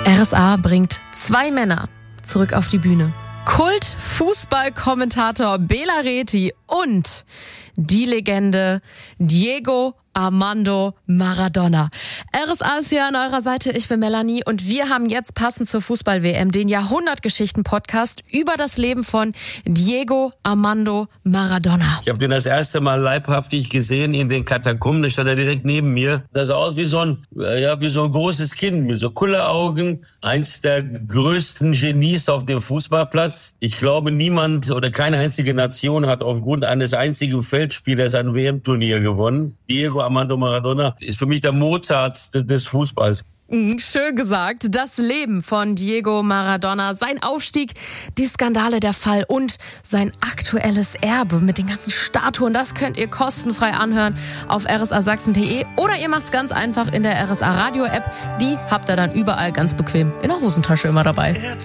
RSA bringt 2 Männer zurück auf die Bühne. Kult-Fußballkommentator Bela Reti und die Legende Diego Armando Maradona. RSA ist hier an eurer Seite, ich bin Melanie und wir haben jetzt passend zur Fußball-WM den Jahrhundertgeschichten-Podcast über das Leben von Diego Armando Maradona. Ich habe den das erste Mal leibhaftig gesehen in den Katakomben, da stand er direkt neben mir. Das sah aus wie so ein großes Kind mit so Kulleraugen. Eins der größten Genies auf dem Fußballplatz. Ich glaube, niemand oder keine einzige Nation hat aufgrund eines einzigen Feldspielers ein WM-Turnier gewonnen. Diego Armando Maradona ist für mich der Mozart des Fußballs. Schön gesagt. Das Leben von Diego Maradona, sein Aufstieg, die Skandale, der Fall und sein aktuelles Erbe mit den ganzen Statuen, das könnt ihr kostenfrei anhören auf rsasachsen.de oder ihr macht's ganz einfach in der RSA Radio App. Die habt ihr dann überall ganz bequem in der Hosentasche immer dabei.